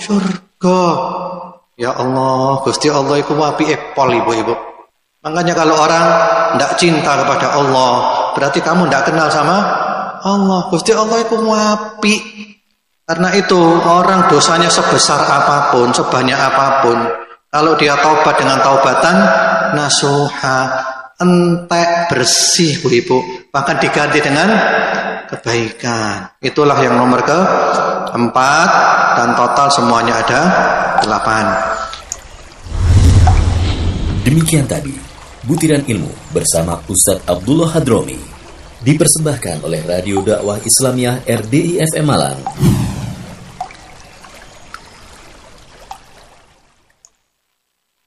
surga. Ya Allah, Gusti Allah iku apike pol ibu-ibu. Makanya kalau orang ndak cinta kepada Allah, berarti kamu ndak kenal sama Allah. Gusti Allah iku apik. Karena itu orang dosanya sebesar apapun, sebanyak apapun, kalau dia taubat dengan taubatan nasuha, entek, bersih Bu Ibu, bahkan diganti dengan kebaikan. Itulah yang nomor keempat, dan total semuanya ada 8. Demikian tadi butiran ilmu bersama Ustadz Abdullah Hadromi, dipersembahkan oleh Radio Dakwah Islamiyah RDI FM Malang.